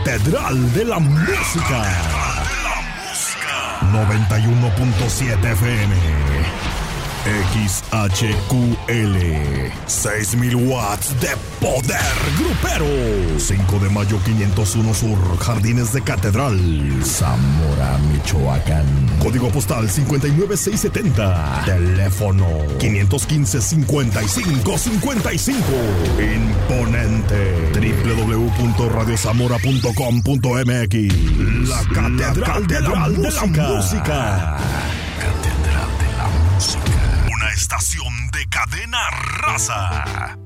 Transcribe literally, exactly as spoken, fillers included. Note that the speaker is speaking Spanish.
Catedral de la Música. noventa y uno punto siete F M. X H Q L. seis mil watts de poder grupero. cinco de mayo quinientos uno Sur, Jardines de Catedral, Zamora, Michoacán. Código postal cincuenta y nueve seiscientos setenta. Teléfono quinientos quince, cincuenta y cinco cincuenta y cinco. Imponente. doble u doble u doble u punto radio zamora punto com punto m x. La Catedral, la catedral de, la de, la música. de la Música. Catedral de la Música. Una estación de Cadena Raza.